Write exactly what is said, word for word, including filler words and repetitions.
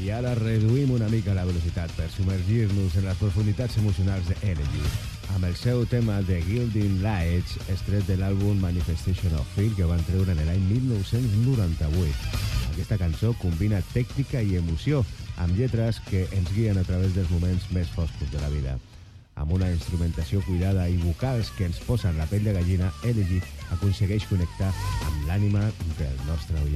I ara reduïm una mica la velocitat per submergir-nos en les profunditats emocionals de Elegy, amb el seu tema The Gilding Lights, estret de l'àlbum Manifestation of Fear, que van treure en l'any mil nou-cents noranta-vuit. Aquesta cançó combina tècnica i emoció, amb lletres que ens guien a través dels moments més foscos de la vida. Amb una instrumentació cuidada i vocals que ens posen la pell de gallina, Elegy aconsegueix connectar amb l'ànima del nostre oient.